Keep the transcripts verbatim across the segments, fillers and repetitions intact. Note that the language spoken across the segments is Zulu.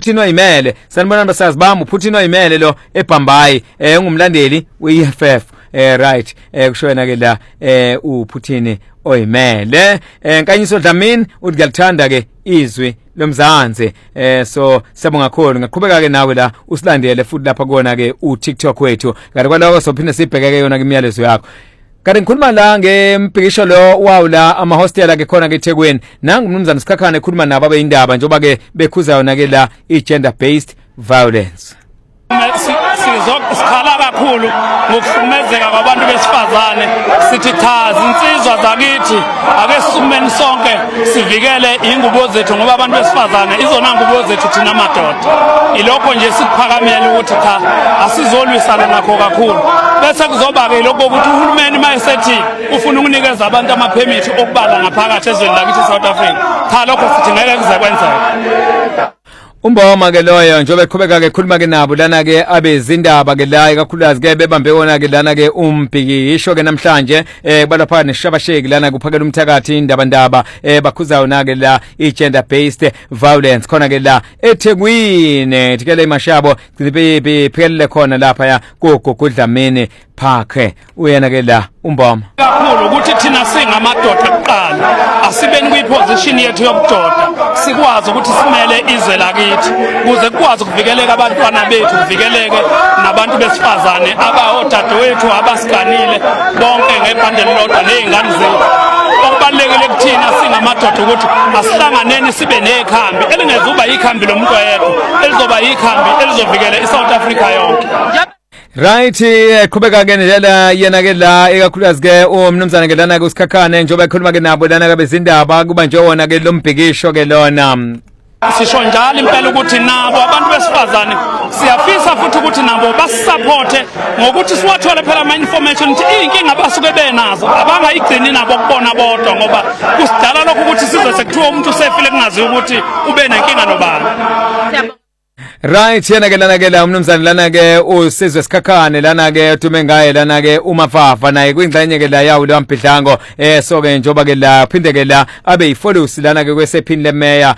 uPutin Oyimele sanibona basazi bami uPutin Oyimele lo eBhambayi eh ngumlandeli we-E F F eh right eh kushoyena ke la eh uPutin Oyimele eh Nkanyiso Dlamini uthi ngiyalithanda ke izwi lomzansi eh so siyabonga kakhulu ngaqhubeka ke nawe la usilandele futhi lapha kuona ke uTikTok wethu kanti kwaloko sophinde sibheke ke yona ke imiyalezo yakho. Kanti ngikhuluma la ngempikisho lo wawu la ama hostel ke khona ke eThekwini nangu umnumzana Sikhakhane ekhuluma nabo abeyindaba njengoba ke bekhuza yona ke la i gender based violence. Sizokhala kakhulu ngokuhlukumezeka kwabantu besifazane sithi cha izinsizwa zakithi ake sisumeni sonke sivikele ingubo zethu ngoba abantu besifazane izona ngubo zethu thina madoda ilokho nje sikuphakamela ukuthi cha asizolwisana nakho kakhulu bese kuzoba ke lokho ukuthi uhulumeni mayesethi ufuna ukunikeza abantu ama permit okubala ngaphakathi ezweni lakithi South Africa cha lokho sithi ngeke kuze kwenzeke. Umboma ke loyo njobe eqhubeka ke khuluma ke nabo lana ke abezindaba ke la ikakhulukazi ke bebambe wona ke lana ke umbhikisho ke namhlanje eh balapha neshabasheki lana kuphakela umthakathi indaba ndaba eh bakhuza yona ke la i gender based violence khona ke la eThekwini tikele imashabo bephelele khona lapha ya kuGugu Dlamini Park uyena ke la umboma kakhulu ukuthi thina singamadoda kuqala asibeni kuyiposition yethu yobudoda sikwazi ukuthi simele izwe lakithi kuze kukwazi ukuvikeleka abantwana bethu kuvikeleke nabantu besifazane abaodadewethu abasiganile bonke ngebhandeni lodwa nezingane zethu. Okubalekile kuthina singamadoda ukuthi asihlanganeni sibe nekhambi elingezuba ikhambi lomuntu oyedwa elizoba ikhambi elizovikela iSouth Africa yonke. Right eqhubeka ke ndlela yena ke la ekakhulukazi ke umnumzana ke lana ke uSikhakhane njoba ekhuluma ke nabo lana ke bezindaba kuba nje wona ke lombhikisho ke lona sisho njalo impela ukuthi nabo abantu besifazane siyafisa futhi ukuthi nabo basupporte ngokuthi siwathole phela ama information ukuthi inkinga abasuke benazo abangayigcini nabo kubona bodwa ngoba kusidala lokho ukuthi size sekuthiwa umuntu usefile kungazi ukuthi ube nenkinga nobani. Right yena ke lana ke la umnumzana lana ke uSizwe Sikhakhane lana ke thume ngaye lana ke uMafafa naye kwingxenye ke la yawo lwambhidlango eh so ke njoba ke la phinde ke la abe yifollows lana ke kwesephini lemeya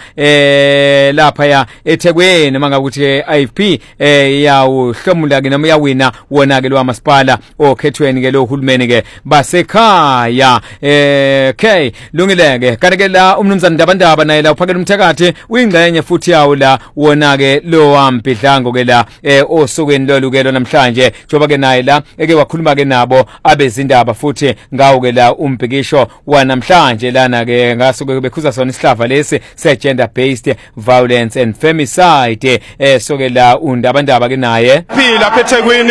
eh lapha ya eThekwini manga ukuthi I F P eh yawo hlomula ke noma yawina wona ke lwamasipala okhethweni ke lo hulumeni ke basekhaya eh okay lungileke kanti ke la umnumzana Ndabandaba naye la uphakela umthakathi uyingxenye futhi yawo la wona ke lo wambhidlango ke la eh osukweni lolukelo namhlanje njoba ke naye la eke wakhuluma ke nabo abezindaba futhi ngawo ke la umbhikisho wanamhlanje lana ke ngasuke bekhuza sona isihlava lesi se gender based violence and femicide eh so ke la undabandaba ke naye phila phethekwini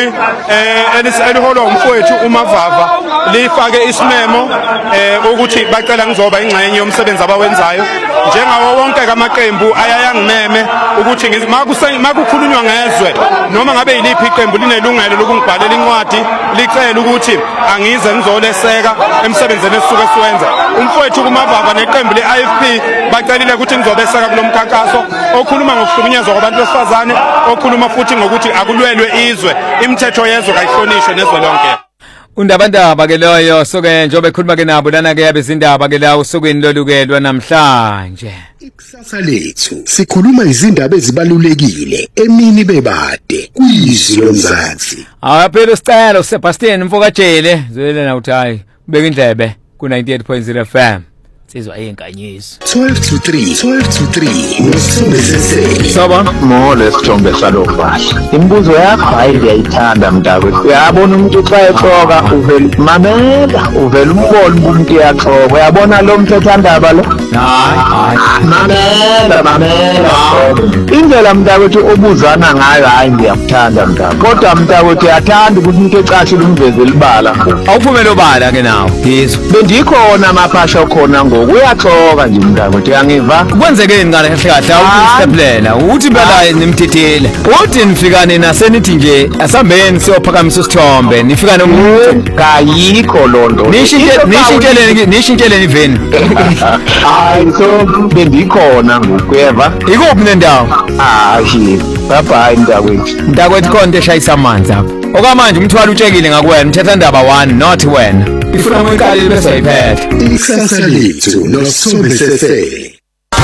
eh eliholwa umfowethu uMavava lifake isimemo eh ukuthi bacela ngizoba ingxenye yomsebenzi abawenzayo njengawo wonke amaqembu ayayangimeme ukuthi makukhulunywa ngezwe noma ngabe yiliphi iqembu linelungelo lokungibhalela incwadi licela ukuthi angize ngizoleseka emsebenzini esisuke siwenza. Umfowethu kuMavava neqembu le-I F P bacelile ukuthi ngizobeseka kulomkhankaso okhuluma ngokuhlukunyezwa kwabantu besifazane okhuluma futhi ngokuthi akulwelwe izwe imithetho yezwe kayihlonishwe nezwe lonke. Undabandaba ke loyo soke njobe ekhuluma ke nabo lana ke yabezindaba ke la usukweni lolukelwa namhlanje. Ikusasa lethu sikhuluma izindaba ezibalulekile emini bebade kuyizwi lomzansi. Aphela sicelo Sebastian Mfokajele zwele na uthi hayi ubeka indlebe ku ninety-eight point zero F M. Sizwa yenkanyiso twelve to three twelve to three nosithombe sesele saba mole sithombe salofahla imibuzo yakho hayi ngiyayithanda mntakwethu uyabona umuntu xa exoka uvela mamela uvela umbona umuntu yaxoka uyabona lo mthethwandaba lo hayi mamela mamela indlela mntakwethu obuzana ngayo hayi ngiyakuthanda mntakwethu kodwa mntakwethu uyathanda ukuthi umuntu ecashile umveze libala awuphumela obala ke nawo yizwa bendikhona amaphasha khona uyaxoka nje mntakwethu yangiva kwenzekeni ngale kahle kahle awusiteplela uthi phela nimthethele uthi nifika nina senithi nje asambeni siyophakamisa isithombe nifika nomuntu kayikho lonto nishintshele nishintshele niveni hayi so bendikhona ngokuyeva ikuphi nendawo hayi bye mntakwethu mntakwethu konke eshayisa amanzi apha okamanje umthwalo utshekile ngakuwena umthethwandaba one not wena ifuna uyiqalile bese ayiphethe. Ikusasa lethu nosithombe sesele.